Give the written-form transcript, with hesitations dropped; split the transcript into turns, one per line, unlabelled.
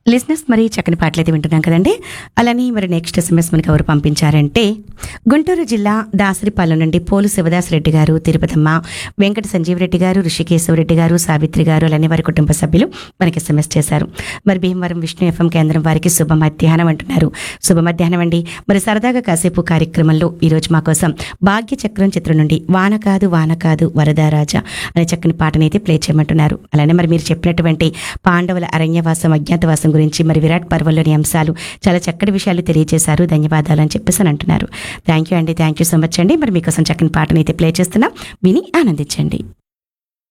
లిజినెస్ మరి చక్కని పాటలైతే వింటున్నాం కదండి. అలానే మరి నెక్స్ట్ ఎస్ఎంఎస్ మనకి ఎవరు పంపించారంటే గుంటూరు జిల్లా దాసరిపాలెం నుండి పోలు శివదాసరెడ్డి గారు, తిరుపతమ్మ, వెంకట సంజీవరెడ్డి గారు, ఋషికేశ్వరరెడ్డి గారు, సావిత్రి గారు, అలానే వారి కుటుంబ సభ్యులు మనకి ఎస్ఎంఎస్ చేశారు. మరి భీమవరం విష్ణు ఎఫ్ఎం కేంద్రం వారికి శుభ మధ్యాహ్నం అంటున్నారు. శుభ మధ్యాహ్నం అండి. మరి సరదాగా కాసేపు కార్యక్రమంలో ఈరోజు మా కోసం భాగ్య చక్రం చిత్రం నుండి వాన కాదు వరదారాజా అనే చక్కని పాటనైతే ప్లే చేయమంటున్నారు. అలానే మరి మీరు చెప్పినటువంటి పాండవుల అరణ్యవాసం, అజ్ఞాతవాసం గురించి, మరి విరాట్ పర్వంలోని అంశాలు చాలా చక్కటి విషయాలు తెలియజేశారు, ధన్యవాదాలు అని చెప్పేసి అని అంటున్నారు. థ్యాంక్ యూ అండి, థ్యాంక్ యూ సో మచ్ అండి. మరి మీకోసం చక్కని పాటనైతే ప్లే చేస్తున్నాం, విని ఆనందించండి.